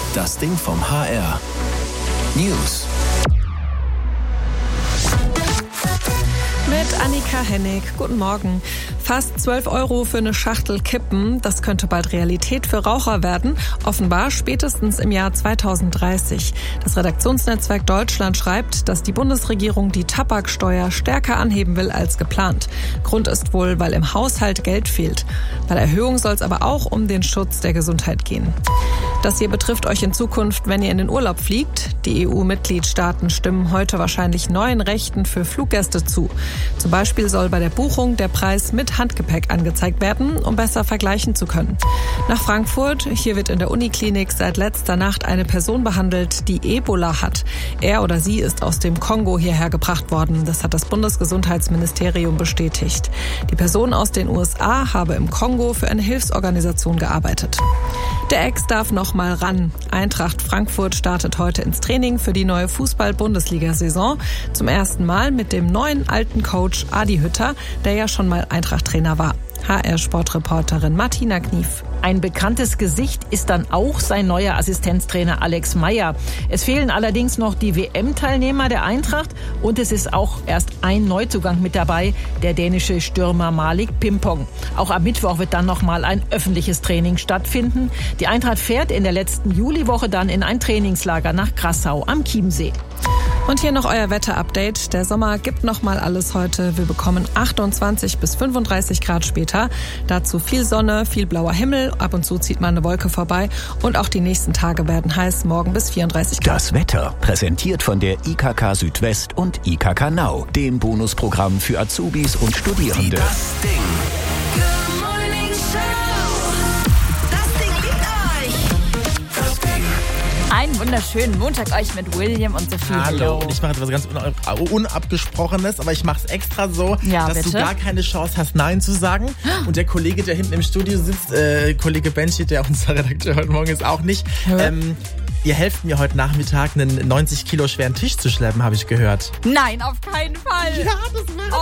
Das Ding vom HR. News. Mit Annika Hennig. Guten Morgen. Fast 12 € für eine Schachtel Kippen. Das könnte bald Realität für Raucher werden. Offenbar spätestens im Jahr 2030. Das Redaktionsnetzwerk Deutschland schreibt, dass die Bundesregierung die Tabaksteuer stärker anheben will als geplant. Grund ist wohl, weil im Haushalt Geld fehlt. Bei der Erhöhung soll es aber auch um den Schutz der Gesundheit gehen. Das hier betrifft euch in Zukunft, wenn ihr in den Urlaub fliegt. Die EU-Mitgliedstaaten stimmen heute wahrscheinlich neuen Rechten für Fluggäste zu. Zum Beispiel soll bei der Buchung der Preis mit Handgepäck angezeigt werden, um besser vergleichen zu können. Nach Frankfurt, hier wird in der Uniklinik seit letzter Nacht eine Person behandelt, die Ebola hat. Er oder sie ist aus dem Kongo hierher gebracht worden. Das hat das Bundesgesundheitsministerium bestätigt. Die Person aus den USA habe im Kongo für eine Hilfsorganisation gearbeitet. Der Ex darf noch mal ran. Eintracht Frankfurt startet heute ins Training für die neue Fußball-Bundesliga-Saison. Zum ersten Mal mit dem neuen alten Coach Adi Hütter, der ja schon mal Eintracht-Trainer war. HR-Sportreporterin Martina Knief. Ein bekanntes Gesicht ist dann auch sein neuer Assistenztrainer Alex Meyer. Es fehlen allerdings noch die WM-Teilnehmer der Eintracht und es ist auch erst ein Neuzugang mit dabei, der dänische Stürmer Malik Pimpong. Auch am Mittwoch wird dann nochmal ein öffentliches Training stattfinden. Die Eintracht fährt in der letzten Juliwoche dann in ein Trainingslager nach Grassau am Chiemsee. Und hier noch euer Wetterupdate. Der Sommer gibt noch mal alles heute. Wir bekommen 28 bis 35 Grad später. Dazu viel Sonne, viel blauer Himmel. Ab und zu zieht mal eine Wolke vorbei. Und auch die nächsten Tage werden heiß. Morgen bis 34 Grad. Das Wetter, präsentiert von der IKK Südwest und IKK Now, dem Bonusprogramm für Azubis und Studierende. Das Ding. Good Morning Show. Das Ding liebt euch. Das Ding. Einen wunderschönen Montag euch mit William und Sophie. Hallo. Und ich mache etwas ganz Unabgesprochenes, aber ich mache es extra so, dass bitte? du gar keine Chance hast, Nein zu sagen. Und der Kollege, der hinten im Studio sitzt, Kollege Benchi, der unser Redakteur heute Morgen ist, auch nicht. Ihr helft mir heute Nachmittag, einen 90 Kilo schweren Tisch zu schleppen, habe ich gehört. Nein, auf keinen Fall. Ja, das wäre